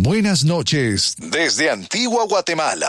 Buenas noches desde Antigua Guatemala.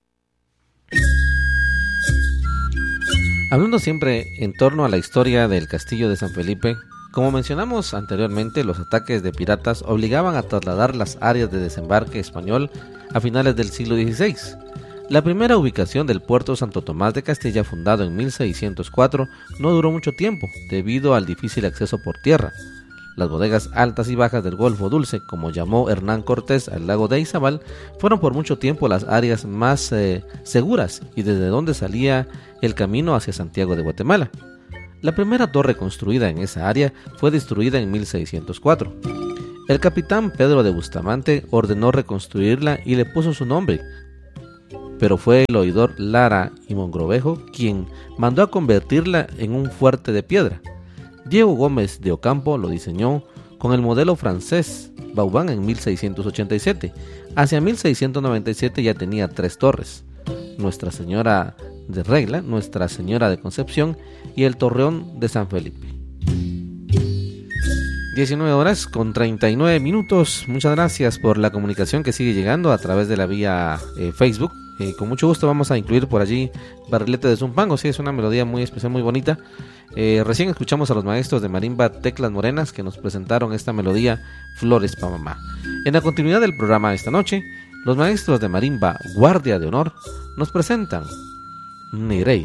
Hablando siempre en torno a la historia del castillo de San Felipe, como mencionamos anteriormente, los ataques de piratas obligaban a trasladar las áreas de desembarque español a finales del siglo XVI. La primera ubicación del puerto Santo Tomás de Castilla, fundado en 1604, no duró mucho tiempo debido al difícil acceso por tierra. Las bodegas altas y bajas del Golfo Dulce, como llamó Hernán Cortés al lago de Izabal, fueron por mucho tiempo las áreas más seguras y desde donde salía el camino hacia Santiago de Guatemala. La primera torre construida en esa área fue destruida en 1604. El capitán Pedro de Bustamante ordenó reconstruirla y le puso su nombre, pero fue el oidor Lara y Mongrovejo quien mandó a convertirla en un fuerte de piedra. Diego Gómez de Ocampo lo diseñó con el modelo francés Vauban en 1687. Hacia 1697 ya tenía 3 torres: Nuestra Señora de Regla, Nuestra Señora de Concepción y el Torreón de San Felipe. 19:39. Muchas gracias por la comunicación que sigue llegando a través de la vía Facebook. Con mucho gusto vamos a incluir por allí Barrilete de Zumpango. Sí, es una melodía muy especial, muy bonita. Recién escuchamos a los maestros de marimba Teclas Morenas que nos presentaron esta melodía Flores pa' Mamá. En la continuidad del programa esta noche, los maestros de marimba Guardia de Honor nos presentan Negrey.